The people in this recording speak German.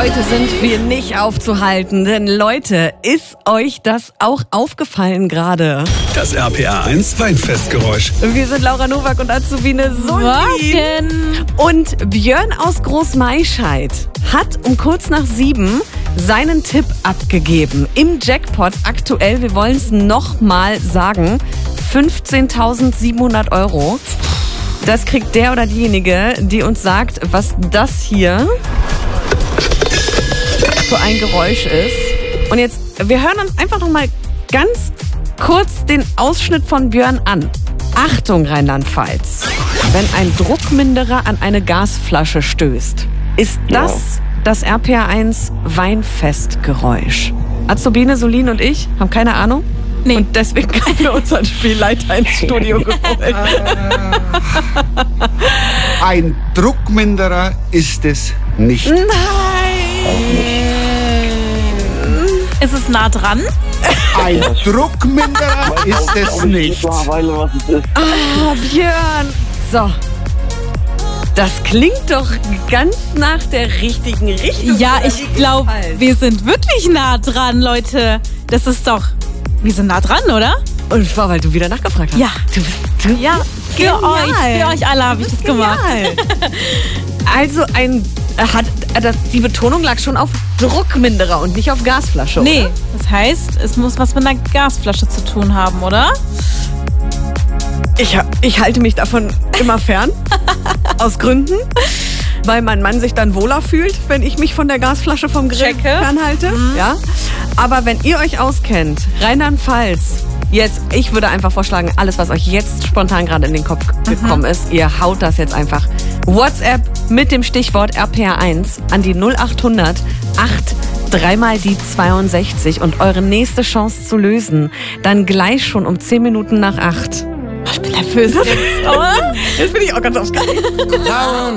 Heute sind wir nicht aufzuhalten, denn Leute, ist euch das auch aufgefallen gerade? Das RPR1 Weinfestgeräusch. Wir sind Laura Nowak und Azubine Solin. Und Björn aus Großmaischeid hat um kurz nach 7 seinen Tipp abgegeben. Im Jackpot aktuell, wir wollen es nochmal sagen, 15.700 €. Das kriegt der oder diejenige, die uns sagt, was das hier für ein Geräusch ist. Und jetzt, wir hören uns einfach noch mal ganz kurz den Ausschnitt von Björn an. Achtung, Rheinland-Pfalz. Wenn ein Druckminderer an eine Gasflasche stößt, ist das RPR1 Weinfestgeräusch. Azubine, Solin und ich haben keine Ahnung. Nee. Und deswegen haben wir unseren Spielleiter ins Studio geholt. Ein Druckminderer ist es nicht. Nein! Ist es nah dran? Ein Druckminderer ist es nicht. Ah, Björn. So. Das klingt doch ganz nach der richtigen Richtung. Ja, ich glaube, wir sind wirklich nah dran, Leute. Das ist doch... Wir sind nah dran, oder? Und zwar, weil du wieder nachgefragt hast. Ja. Du Ja, für euch alle habe ich das gemacht. Also die Betonung lag schon auf Druckminderer und nicht auf Gasflasche, Nee, oder? das heißt, es muss was mit einer Gasflasche zu tun haben, oder? Ich halte mich davon immer fern. Aus Gründen. Weil mein Mann sich dann wohler fühlt, wenn ich mich von der Gasflasche vom Grill fernhalte. Ja. Aber wenn ihr euch auskennt, Rheinland-Pfalz, jetzt, ich würde einfach vorschlagen, alles, was euch jetzt spontan gerade in den Kopf gekommen ist, ihr haut das jetzt einfach WhatsApp mit dem Stichwort RPR1 an die 0800 8 mal die 62 und eure nächste Chance zu lösen, dann gleich schon um 10 Minuten nach 8. Ich bin nervös jetzt, oder? Jetzt bin ich auch ganz aufgeregt.